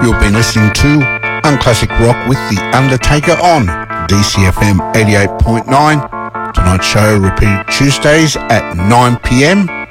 You've been listening to Unclassic Rock with The Undertaker on DCFM 88.9. Tonight's show repeated Tuesdays at 9 p.m.